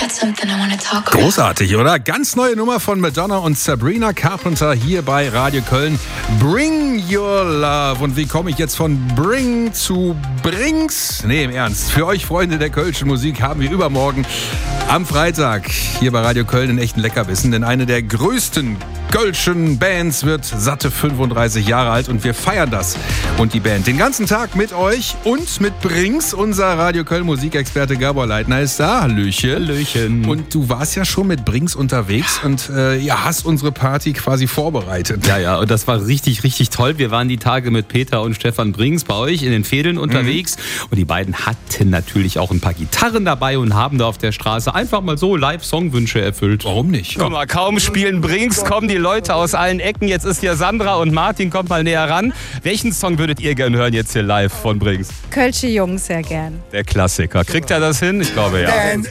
Großartig, oder? Ganz neue Nummer von Madonna und Sabrina Carpenter hier bei Radio Köln. Bring Your Love. Und wie komme ich jetzt von Bring zu Brings? Nee, im Ernst. Für euch Freunde der kölschen Musik haben wir übermorgen am Freitag hier bei Radio Köln einen echten Leckerbissen. Denn eine der größten kölschen Bands wird satte 35 Jahre alt und wir feiern das. Und die Band den ganzen Tag mit euch und mit Brings. Unser Radio Köln Musikexperte Gabor Leitner ist da. Hallöchen. Hallöchen. Und du warst ja schon mit Brings unterwegs und hast unsere Party quasi vorbereitet. Ja, und das war richtig, richtig toll. Wir waren die Tage mit Peter und Stefan Brings bei euch in den Vedeln unterwegs. Und die beiden hatten natürlich auch ein paar Gitarren dabei und haben da auf der Straße einfach mal so Live-Songwünsche erfüllt. Warum nicht? Guck mal, kaum spielen Brings, kommen die Leute aus allen Ecken. Jetzt ist hier Sandra und Martin, kommt mal näher ran. Welchen Song würdet ihr gerne hören jetzt hier live von Brings? Kölsche Jungs sehr gern. Der Klassiker. Kriegt er das hin? Ich glaube ja.